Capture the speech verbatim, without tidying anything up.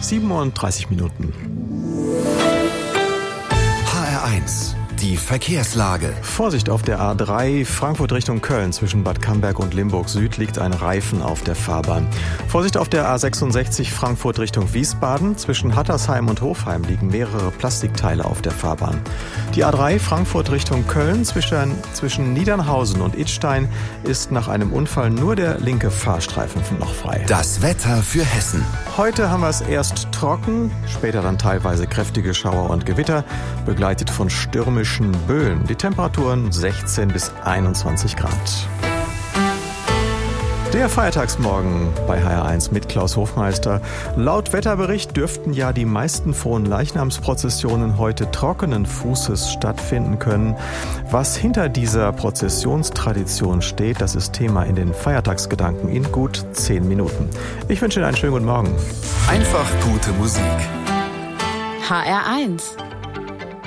siebenunddreißig Minuten. H R eins, die Verkehrslage. Vorsicht auf der A drei, Frankfurt Richtung Köln. Zwischen Bad Camberg und Limburg Süd liegt ein Reifen auf der Fahrbahn. Vorsicht auf der A sechsundsechzig, Frankfurt Richtung Wiesbaden. Zwischen Hattersheim und Hofheim liegen mehrere Plastikteile auf der Fahrbahn. Die A drei, Frankfurt Richtung Köln. Zwischen, zwischen Niedernhausen und Idstein ist nach einem Unfall nur der linke Fahrstreifen noch frei. Das Wetter für Hessen. Heute haben wir es erst trocken, später dann teilweise kräftige Schauer und Gewitter, begleitet von stürmischen Böen. Die Temperaturen sechzehn bis einundzwanzig Grad. Der Feiertagsmorgen bei H R eins mit Klaus Hofmeister. Laut Wetterbericht dürften ja die meisten Fronleichnamsprozessionen heute trockenen Fußes stattfinden können. Was hinter dieser Prozessionstradition steht, das ist Thema in den Feiertagsgedanken in gut zehn Minuten. Ich wünsche Ihnen einen schönen guten Morgen. Einfach gute Musik. H R eins